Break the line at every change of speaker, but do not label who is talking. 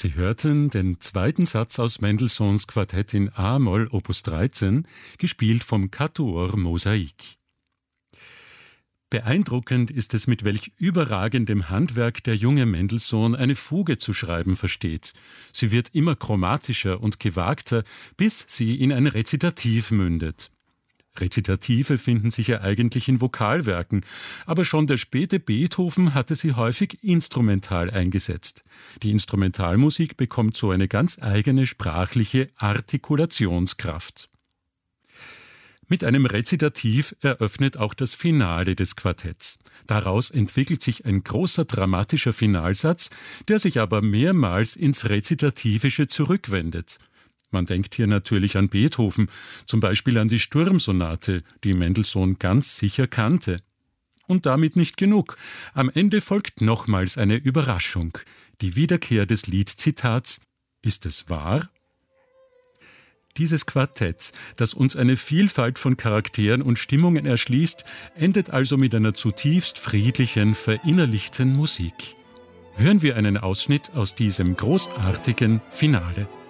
Sie hörten den zweiten Satz aus Mendelssohns Quartett in A-Moll Opus 13, gespielt vom Quatuor Mosaik. Beeindruckend ist es, mit welch überragendem Handwerk der junge Mendelssohn eine Fuge zu schreiben versteht. Sie wird immer chromatischer und gewagter, bis sie in ein Rezitativ mündet. Rezitative finden sich ja eigentlich in Vokalwerken, aber schon der späte Beethoven hatte sie häufig instrumental eingesetzt. Die Instrumentalmusik bekommt so eine ganz eigene sprachliche Artikulationskraft. Mit einem Rezitativ eröffnet auch das Finale des Quartetts. Daraus entwickelt sich ein großer dramatischer Finalsatz, der sich aber mehrmals ins Rezitativische zurückwendet. Man denkt hier natürlich an Beethoven, zum Beispiel an die Sturmsonate, die Mendelssohn ganz sicher kannte. Und damit nicht genug. Am Ende folgt nochmals eine Überraschung. Die Wiederkehr des Liedzitats: Ist es wahr? Dieses Quartett, das uns eine Vielfalt von Charakteren und Stimmungen erschließt, endet also mit einer zutiefst friedlichen, verinnerlichten Musik. Hören wir einen Ausschnitt aus diesem großartigen Finale.